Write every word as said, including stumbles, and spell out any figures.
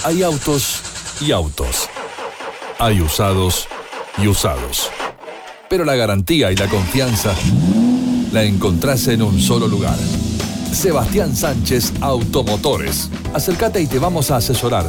Hay autos y autos. Hay usados y usados. Pero la garantía y la confianza la encontrás en un solo lugar. Sebastián Sánchez Automotores. Acércate y te vamos a asesorar